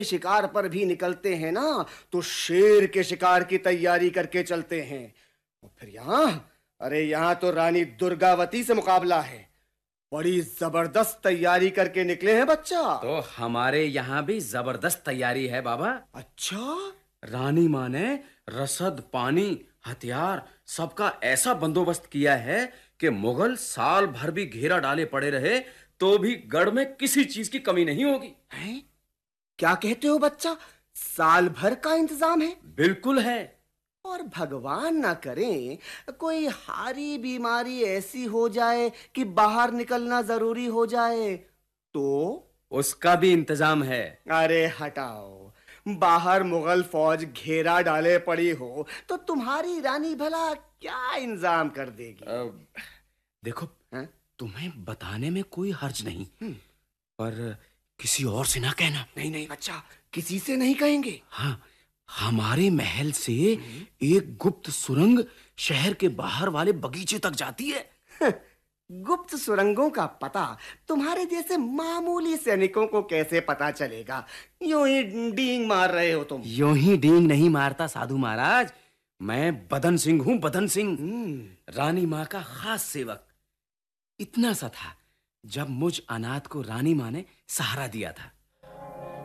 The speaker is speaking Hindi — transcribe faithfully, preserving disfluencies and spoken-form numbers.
शिकार पर भी निकलते हैं ना, तो शेर के शिकार की तैयारी करके चलते हैं। और फिर यहाँ, अरे यहाँ तो रानी दुर्गावती से मुकाबला है। बड़ी जबरदस्त तैयारी करके निकले हैं बच्चा। तो हमारे यहाँ भी जबरदस्त तैयारी है बाबा। अच्छा? रानी माँ ने रसद, पानी, हथियार सबका ऐसा बंदोबस्त किया है कि मुगल साल भर भी घेरा डाले पड़े रहे तो भी गढ़ में किसी चीज की कमी नहीं होगी। हैं? क्या कहते हो बच्चा? साल भर का इंतजाम है? बिल्कुल है। और भगवान ना करे कोई हारी बीमारी ऐसी हो जाए कि बाहर निकलना जरूरी हो जाए तो? उसका भी इंतजाम है। अरे हटाओ, बाहर मुगल फौज घेरा डाले पड़ी हो तो तुम्हारी रानी भला क्या इंतजाम कर देगी? अब देखो, हाँ? तुम्हें बताने में कोई हर्ज नहीं, हम्म। पर किसी और से ना कहना। नहीं नहीं बच्चा, किसी से नहीं कहेंगे। हाँ, हमारे महल से एक गुप्त सुरंग शहर के बाहर वाले बगीचे तक जाती है। गुप्त सुरंगों का पता तुम्हारे जैसे मामूली सैनिकों को कैसे पता चलेगा? यूं ही डींग मार रहे हो तुम। यूं ही डींग नहीं मारता साधु महाराज, मैं बदन सिंह हूं, बदन सिंह, रानी माँ का खास सेवक। इतना सा था जब मुझ अनाथ को रानी माँ ने सहारा दिया था।